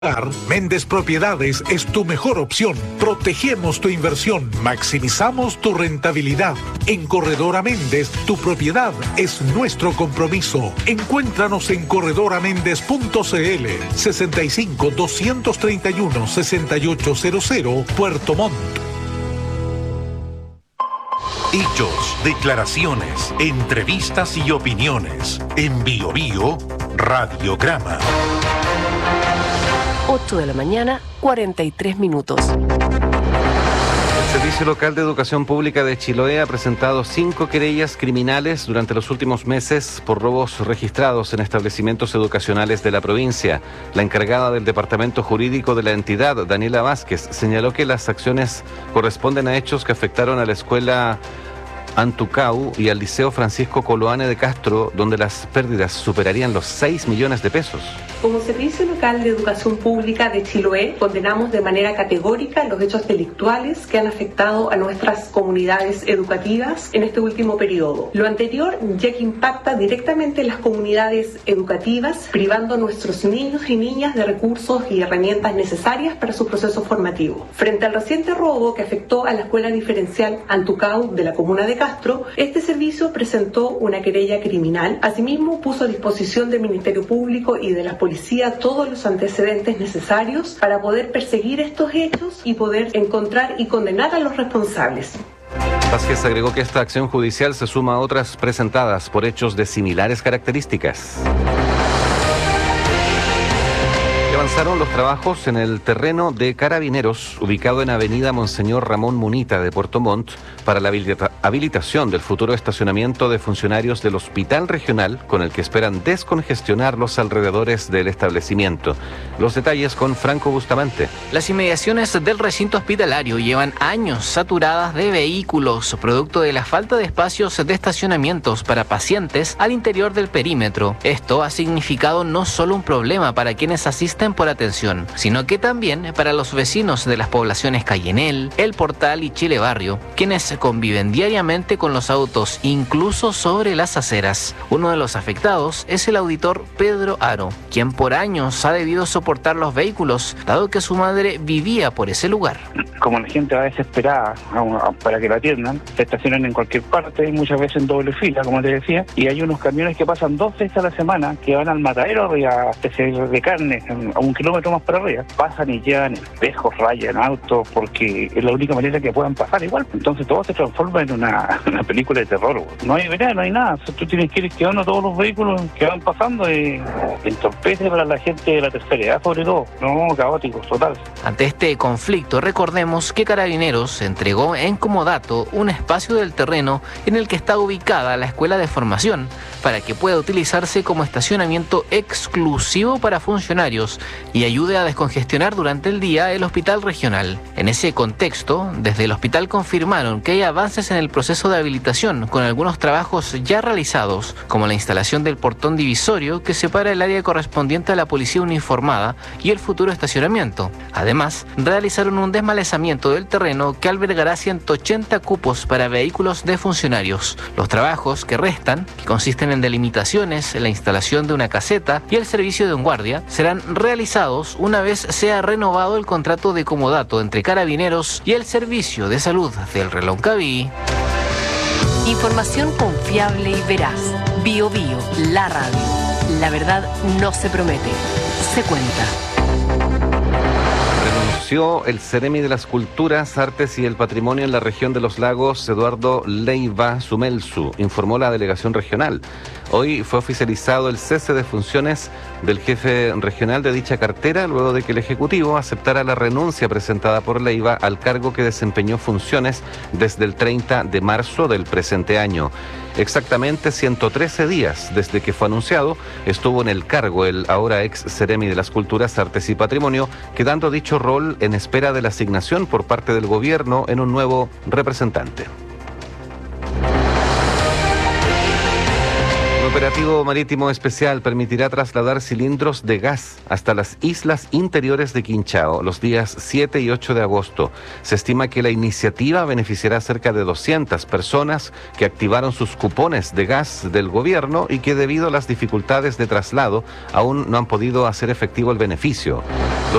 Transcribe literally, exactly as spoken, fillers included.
Méndez Propiedades es tu mejor opción. Protegemos tu inversión, maximizamos tu rentabilidad. En Corredora Méndez, tu propiedad es nuestro compromiso. Encuéntranos en corredora méndez punto c l, sesenta y cinco, doscientos treinta y uno, sesenta y ocho cero cero, Puerto Montt. Hechos, declaraciones, entrevistas y opiniones. En Bio Bio, Radiograma. ocho de la mañana, cuarenta y tres minutos. El Servicio Local de Educación Pública de Chiloé ha presentado cinco querellas criminales durante los últimos meses por robos registrados en establecimientos educacionales de la provincia. La encargada del Departamento Jurídico de la entidad, Daniela Vázquez, señaló que las acciones corresponden a hechos que afectaron a la escuela Antucau y al Liceo Francisco Coloane de Castro, donde las pérdidas superarían los seis millones de pesos. Como Servicio Local de Educación Pública de Chiloé, condenamos de manera categórica los hechos delictuales que han afectado a nuestras comunidades educativas en este último periodo. Lo anterior ya que impacta directamente en las comunidades educativas, privando a nuestros niños y niñas de recursos y herramientas necesarias para su proceso formativo. Frente al reciente robo que afectó a la Escuela Diferencial Antucau de la comuna de Castro, este servicio presentó una querella criminal. Asimismo, puso a disposición del Ministerio Público y de la Policía todos los antecedentes necesarios para poder perseguir estos hechos y poder encontrar y condenar a los responsables. Vázquez agregó que esta acción judicial se suma a otras presentadas por hechos de similares características. Avanzaron los trabajos en el terreno de Carabineros, ubicado en Avenida Monseñor Ramón Munita de Puerto Montt, para la habilita- habilitación del futuro estacionamiento de funcionarios del Hospital Regional, con el que esperan descongestionar los alrededores del establecimiento. Los detalles con Franco Bustamante. Las inmediaciones del recinto hospitalario llevan años saturadas de vehículos, producto de la falta de espacios de estacionamientos para pacientes al interior del perímetro. Esto ha significado no solo un problema para quienes asisten por atención, sino que también para los vecinos de las poblaciones Cayenel, El Portal y Chile Barrio, quienes conviven diariamente con los autos, incluso sobre las aceras. Uno de los afectados es el auditor Pedro Aro, quien por años ha debido soportar los vehículos, dado que su madre vivía por ese lugar. Como la gente va desesperada para que la atiendan, se estacionan en cualquier parte, muchas veces en doble fila, como te decía, y hay unos camiones que pasan dos veces a la semana, que van al matadero arriba de carne, a un kilómetro más para arriba, pasan y llevan espejos, rayan autos, porque es la única manera que puedan pasar igual. Entonces todo se transforma en una, una película de terror. No hay vereda, no hay nada. Tú tienes que ir esquivando todos los vehículos que van pasando y entorpece para la gente de la tercera edad, sobre todo. No, caótico, total. Ante este conflicto, recordemos que Carabineros entregó en comodato un espacio del terreno en el que está ubicada la Escuela de Formación, para que pueda utilizarse como estacionamiento exclusivo para funcionarios y ayude a descongestionar durante el día el hospital regional. En ese contexto, desde el hospital confirmaron que hay avances en el proceso de habilitación, con algunos trabajos ya realizados, como la instalación del portón divisorio que separa el área correspondiente a la policía uniformada y el futuro estacionamiento. Además, realizaron un desmalezamiento del terreno que albergará ciento ochenta cupos para vehículos de funcionarios. Los trabajos que restan, que consisten en delimitaciones, la instalación de una caseta y el servicio de un guardia, serán realizados una vez sea renovado el contrato de comodato entre Carabineros y el Servicio de Salud del Reloncaví. Información confiable y veraz. Bio Bio, la radio. La verdad no se promete, se cuenta. Renunció el Ceremi de las Culturas, Artes y el Patrimonio en la región de los Lagos, Eduardo Leiva Sumelsu, informó la delegación regional. Hoy fue oficializado el cese de funciones del jefe regional de dicha cartera, luego de que el Ejecutivo aceptara la renuncia presentada por Leiva al cargo que desempeñó funciones desde el treinta de marzo del presente año. Exactamente ciento trece días desde que fue anunciado, estuvo en el cargo el ahora ex Ceremi de las Culturas, Artes y Patrimonio, quedando dicho rol en espera de la asignación por parte del gobierno en un nuevo representante. operativo marítimo especial permitirá trasladar cilindros de gas hasta las islas interiores de Quinchao los días siete y ocho de agosto. Se estima que la iniciativa beneficiará a cerca de doscientas personas que activaron sus cupones de gas del gobierno y que debido a las dificultades de traslado aún no han podido hacer efectivo el beneficio.